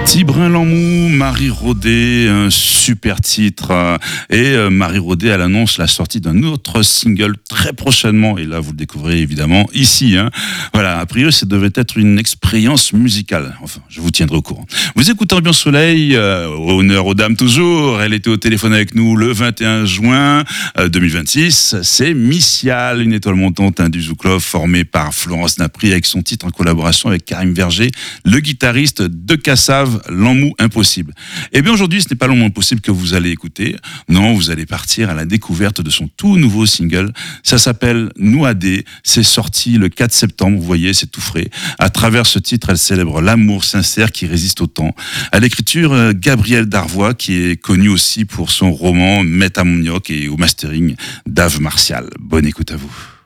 Tibrin Lamou, Marie Rodet, un super titre. Et Marie Rodet, elle annonce la sortie d'un autre single très prochainement. Et là, vous le découvrez évidemment ici. Voilà, a priori, ça devait être une expérience musicale. Enfin, je vous tiendrai au courant. Vous écoutez Ambiance Soleil, honneur aux dames toujours. Elle était au téléphone avec nous le 21 juin 2026. C'est Missial, une étoile montante du Zouk-Love formée par Florence Napri avec son titre en collaboration avec Karim Verger, le guitariste de Cassave, L'Amou Impossible. Et bien aujourd'hui, ce n'est pas L'Amou Impossible que vous allez écouter. Non, vous allez partir à la découverte de son tout nouveau single. Ça s'appelle Nouadé. C'est sorti le 4 septembre. Vous voyez, c'est tout frais. À travers ce titre, elle célèbre l'amour sincère qui résiste au temps. À l'écriture, Gabriel Darvois, qui est connu aussi pour son roman Métamoniok et au mastering Dave Martial. Bonne écoute à vous.